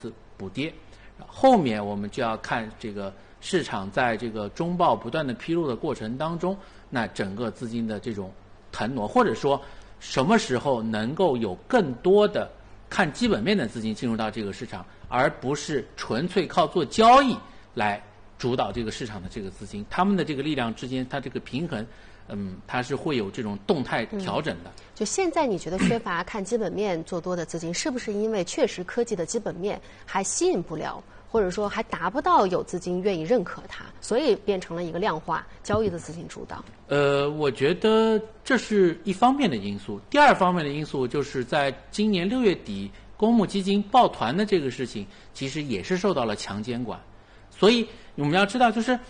补跌。后面我们就要看这个市场在这个中报不断的披露的过程当中，那整个资金的这种腾挪，或者说什么时候能够有更多的看基本面的资金进入到这个市场，而不是纯粹靠做交易来主导这个市场的这个资金，他们的这个力量之间，它这个平衡，它是会有这种动态调整的。 就现在你觉得缺乏看基本面做多的资金，是不是因为确实科技的基本面还吸引不了，或者说还达不到有资金愿意认可它，所以变成了一个量化交易的资金主导？ 我觉得这是一方面的因素。第二方面的因素就是在今年6月底公募基金抱团的这个事情，其实也是受到了强监管。所以我们要知道，就是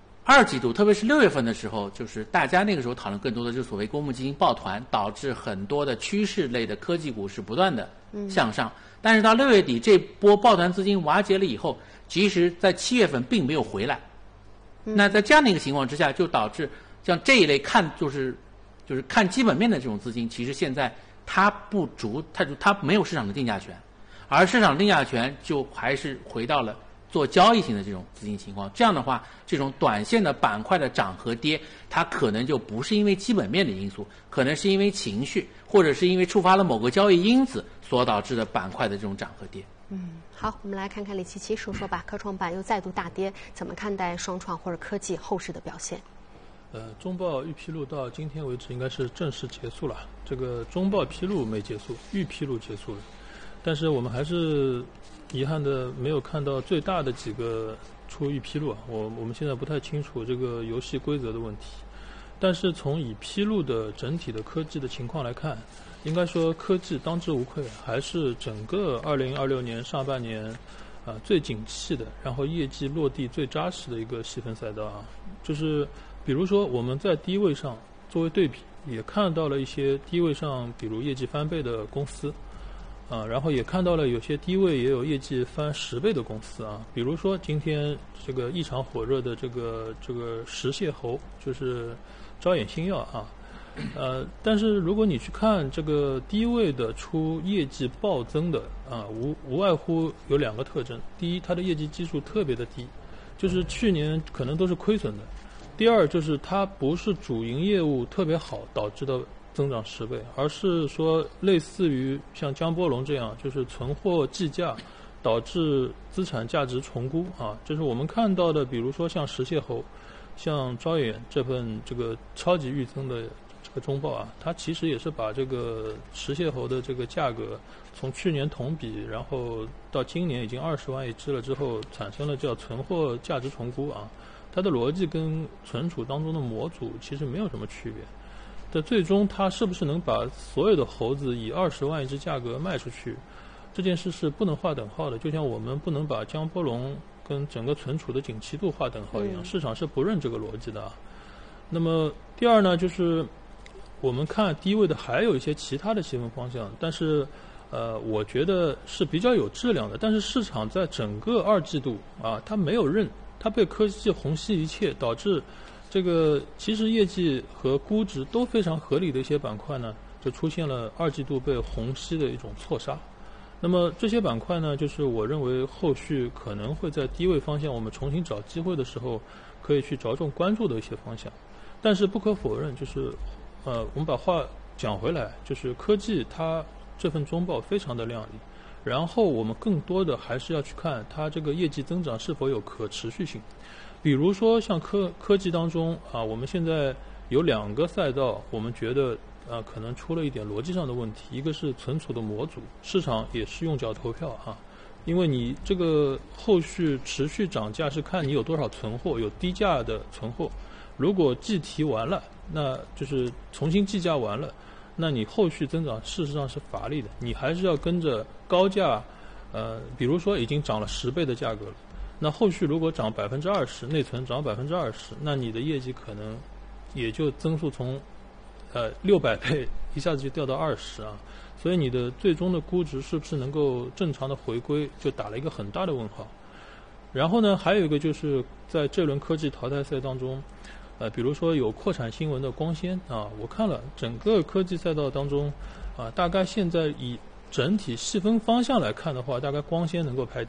2季度，特别是6月份的时候，就是大家那个时候讨论更多的就是所谓公募基金抱团，导致很多的趋势类的科技股是不断的向上。但是到6月底这波抱团资金瓦解了以后，其实在7月份并没有回来。那在这样的一个情况之下，就导致像这一类就是看基本面的这种资金，其实现在它不足，它没有市场的定价权，而市场定价权就还是回到了做交易型的这种资金情况。这样的话，这种短线的板块的涨和跌，它可能就不是因为基本面的因素，可能是因为情绪，或者是因为触发了某个交易因子所导致的板块的这种涨和跌。 好，我们来看看李琪琪说说吧。科创板又再度大跌，怎么看待双创或者科技后市的表现？ 中报预披露到今天为止应该是正式结束了。这个中报披露没结束，预披露结束了，但是我们还是遗憾的没有看到最大的几个出预披露啊。我们现在不太清楚这个游戏规则的问题，但是从已披露的整体的科技的情况来看，应该说科技当之无愧，还是整个2026年上半年最景气的，然后业绩落地最扎实的一个细分赛道啊。就是比如说我们在低位上作为对比，也看到了一些低位上比如业绩翻倍的公司然后也看到了有些低位也有业绩翻10倍的公司啊。比如说今天这个异常火热的这个石蟹猴，就是招眼新药啊。但是如果你去看这个低位的出业绩暴增的无外乎有2个特征。第一，它的业绩基数特别的低，就是去年可能都是亏损的。第二，就是它不是主营业务特别好导致的增长10倍，而是说类似于像江波龙这样，就是存货计价导致资产价值重估啊。就是我们看到的，比如说像石蟹猴、像招眼这份这个超级预增的这个中报啊，它其实也是把这个石蟹猴的这个价格从去年同比，然后到今年已经20万一只了之后，产生了叫存货价值重估啊。它的逻辑跟存储当中的模组其实没有什么区别。但最终它是不是能把所有的猴子以20万一只价格卖出去，这件事是不能划等号的。就像我们不能把江波龙跟整个存储的景气度划等号一样，市场是不认这个逻辑的。那么第二呢，就是我们看低位的还有一些其他的细分方向，但是我觉得是比较有质量的。但是市场在整个2季度它没有认，它被科技虹吸一切，导致这个其实业绩和估值都非常合理的一些板块呢，就出现了2季度被虹吸的一种错杀。那么这些板块呢，就是我认为后续可能会在低位方向我们重新找机会的时候，可以去着重关注的一些方向。但是不可否认，就是我们把话讲回来，就是科技它这份中报非常的亮丽，然后我们更多的还是要去看它这个业绩增长是否有可持续性。比如说像科技当中我们现在有2个赛道，我们觉得可能出了一点逻辑上的问题。一个是存储的模组，市场也是用脚投票因为你这个后续持续涨价是看你有多少存货，有低价的存货。如果计提完了，那就是重新计价完了，那你后续增长事实上是乏力的，你还是要跟着高价比如说已经涨了10倍的价格了，那后续如果涨20%，内存涨20%，那你的业绩可能也就增速从600倍一下子就掉到20所以你的最终的估值是不是能够正常的回归，就打了一个很大的问号。然后呢，还有一个就是在这轮科技淘汰赛当中比如说有扩产新闻的光纤我看了整个科技赛道当中大概现在以整体细分方向来看的话，大概光纤能够排